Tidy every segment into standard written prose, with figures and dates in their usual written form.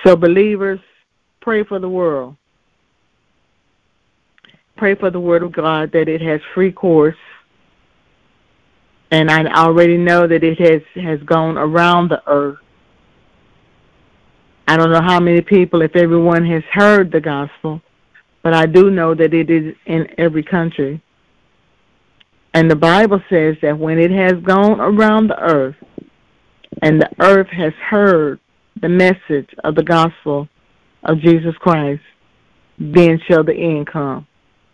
So believers, pray for the world. Pray for the Word of God that it has free course. And I already know that it has gone around the earth. I don't know how many people, if everyone has heard the gospel, but I do know that it is in every country. And the Bible says that when it has gone around the earth, and the earth has heard the message of the gospel of Jesus Christ, then shall the end come.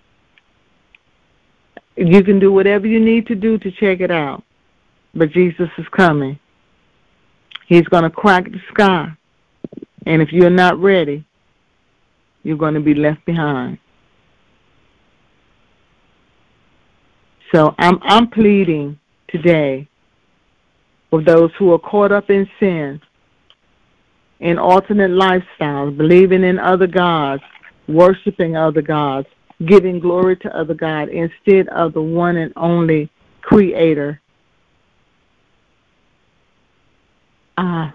You can do whatever you need to do to check it out, but Jesus is coming. He's going to crack the sky, and if you're not ready, you're going to be left behind. So I'm pleading today with those who are caught up in sin, in alternate lifestyles, believing in other gods, worshiping other gods, giving glory to other gods instead of the one and only Creator. I'm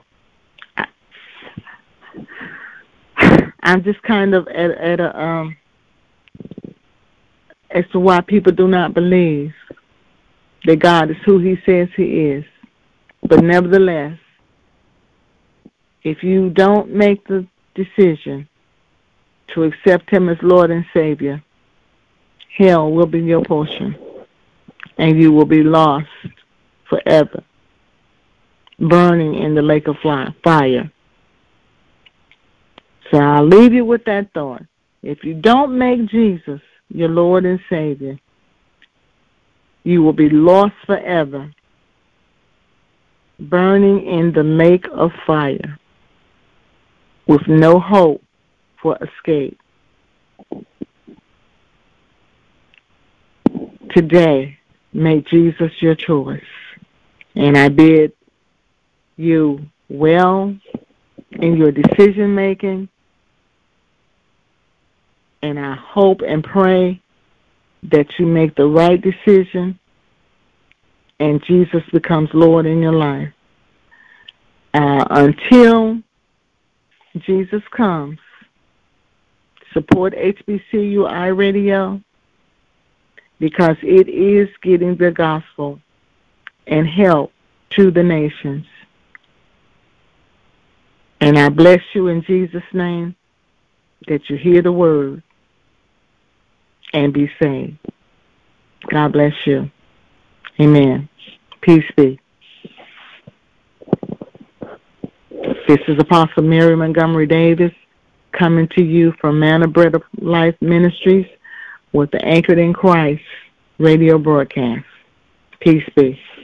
just kind of at a as to why people do not believe that God is who He says He is. But nevertheless, if you don't make the decision to accept Him as Lord and Savior, hell will be your portion, and you will be lost forever, burning in the lake of fire. So I'll leave you with that thought. If you don't make Jesus your Lord and Savior, you will be lost forever, burning in the lake of fire with no hope for escape. Today, make Jesus your choice, and I bid you well in your decision making, and I hope and pray that you make the right decision and Jesus becomes Lord in your life. Until Jesus comes, support HBCU iRadio, because it is getting the gospel and help to the nations. And I bless you in Jesus' name that you hear the word and be saved. God bless you. Amen. Peace be. This is Apostle Mary Montgomery Davis coming to you from Manna Bread of Life Ministries with the Anchored in Christ radio broadcast. Peace be.